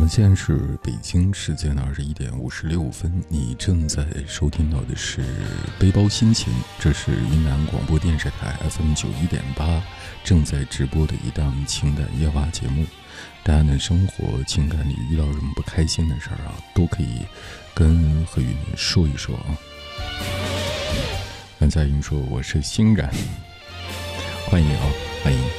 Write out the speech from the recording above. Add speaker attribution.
Speaker 1: 现在是北京时间的21:56，你正在收听到的是背包心情，这是云南广播电视台 FM91.8正在直播的一档情感夜话节目。大家的生活情感里遇到什么不开心的事儿啊，都可以跟何雨说一说啊。刚才已经说我是欣然，欢迎啊，欢迎。